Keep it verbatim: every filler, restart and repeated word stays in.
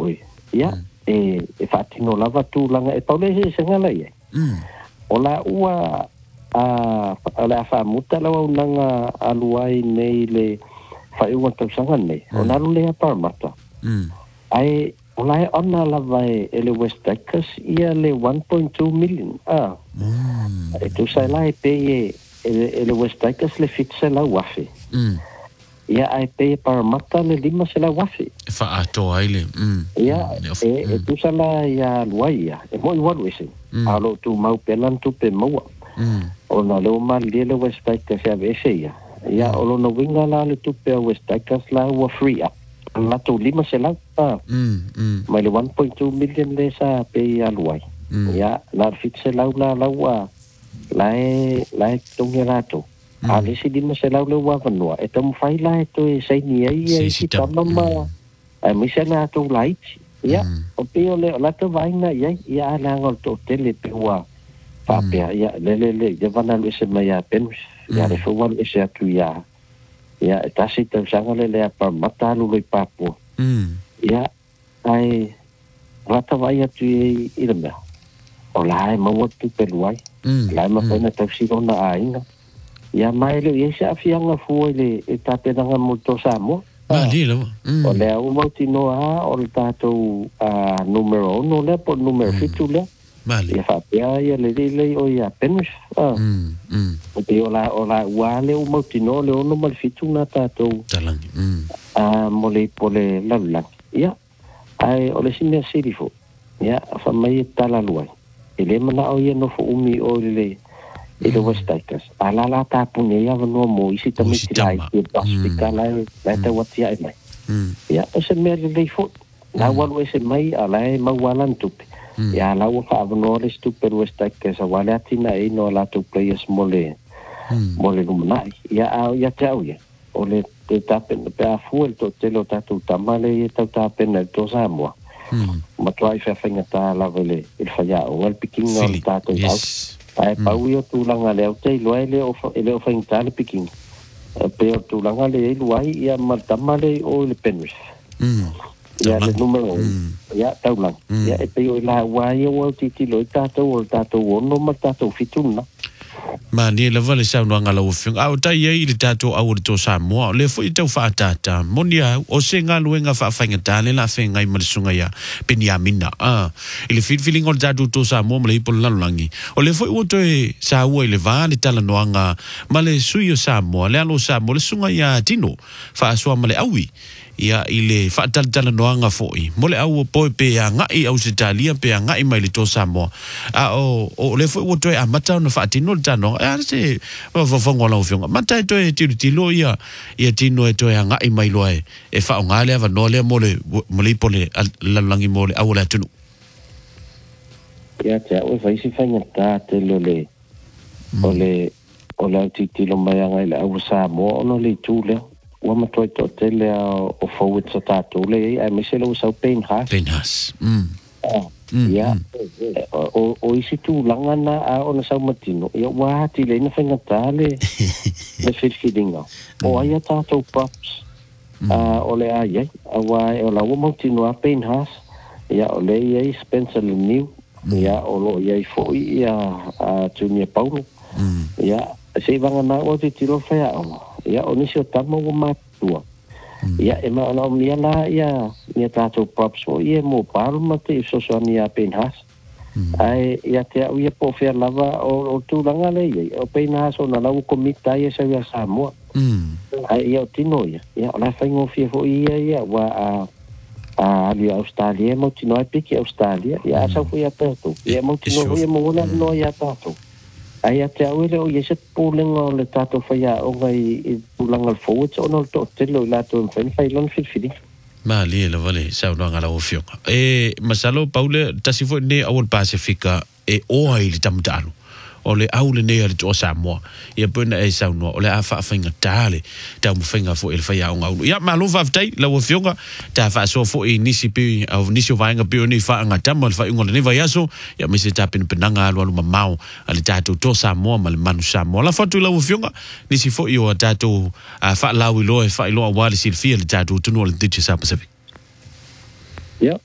oi ia e e fatino lava tu langa e paule se sengala ia ola ua a ala fa muta la unanga aluai nei le fa iwa tausanga nei ona le aparmata ai ola ona lava e le West Dikers ia le one point two million ah e tu sai lai pe e le West Dikers le fixa la wafi ia ai pe Parramatta le lima se la wafi fa ato ai le ia e tu sala ia luaia e mo iwa wese alo tu mau pelan tu pe mau ona le mal le West Dikers ya vese ia ia olo no winga la le tu pe West Dikers la wa free up la tu lima se la pa mai le one point two million le sa pe ia luai ia la fixa la la la wa la e la tongerato ale si di masela le wa vanua e tam fai la to e sai ni ai e si tama ma ai misela to light ya o pe le la to vai na ia ia la ngol to tele pe wa pa pe ya le le le de vana le se mai a pen ya le fo wa e se atu ya ya ta si te sanga le le pa mata lu le papo ya ai rata vai atu i le me o la e mo tu pe luai la ma pena ta si ona ainga ia mai le ia sa fianga fu le e tapenanga moto samo ma li lo o le au motino a o le tato a numero uno le po numero fitu le ma li ia fa pia ia le le o ia penus ah o te ola ola wale o motino le ono mal fitu na tato talang a mole pole la la ia ai o le sinia sirifo ia fa mai tala luai ele mana o ia no fu umi o le e le West Dikers ala la ta pune ya no mo isi tamiti lai e pastika lai lai ta watia e mai ya o se me le fo na walu ese mai ala e mawalan tupe ya la wa fa no le stupe West Dikers wala atina e no la tu players mole mole lumai ya ya tau ya o le te tapen pe a fuel to te lo tatu tamale e tau tapen to samoa ma trai fa fenga ta la vele il faya o al piking no tatu ai pau yo tu langa le te lo ele o ele o fain tale piking pe tu langa le luai ia mal tamale o le penus ya le numero ya tau lang ya e pe la wai o ti ti lo tato o tato o no ma tato fituna ma ni le vale sa no ngala o fing au tai ye le tato au to sa mo le fo i tau fa tata monia o se nga luenga fa fainga tale la fenga i malsunga ya peniamina ah ile fit feeling o tato to sa mo le pol langi o le fo i to sa u le va le tala no nga ma le suyo sa mo le alo sa mo le sunga ya tino fa so ma le awi ia ile fa tal tal no nga foi mole au po pe nga i au Italia pe nga i mai le to samo a o o le foi o to a mata no fa tino tano a se va va ngola o fianga mata to e tiro tilo ia ia tino e to nga i mai loe e fa nga le va no le mole mole pole la langi mole au la tunu ia te o vai si fanga ta te lo le o le o la titilo mai nga ile au samo no le tule wa matoi to tele o forward sa tato le ai meselo sa pain has pain has mm ya o o isi tu langana a ona sa matino ya wa ti le na fenga tale le filfidinga o ai tato props a ole ai a wa o la wo matino a pain has ya ole ai Spencer New ya o lo ia fo ia a Junior Paulo ya se vanga na o ti tiro fa ya ia onisio tamo o matua ia e ma ona mia la ia ia tato props o ia mo palma te so so ni a penhas ai ia te ia po fe lava o tu langa le ia o penhas o na la komita ia sa ia samo ai ia tino ia ia la faingo fie fo ia ia wa a a ali Australia mo tino ai piki Australia ia sa fo ia tato ia mo tino ia mo na no ia tato ai ate awele o yese pulenga le tato faya o ngai i pulanga al forward o no to te lo la to fen fai lon fil fili ma li le vale sa no ngala o fio e masalo paule tasifo ne awol pacifica e o ai le tamtalo o le aule ne le to Samoa ia puna e sa no o le afa finga tale ta mo finga fo el faya o ngau ia malo va tai la o fionga ta fa so fo i nisi pi au nisi vainga pi ni fa nga tamal fa ngol ne va yaso ia mi se tapin penanga alu alu mamau ale tatu to Samoa mal manu Samoa la fa tu la o fionga nisi fo i o tatu fa lawi lo fa lo wa le silfia le tatu tu no le titi sa Pacific ia